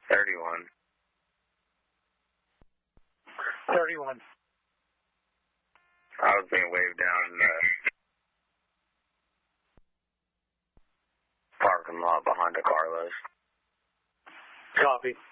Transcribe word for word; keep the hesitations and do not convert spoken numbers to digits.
thirty-one. thirty-one. I was being waved down in the parking lot behind the Carlos. Copy.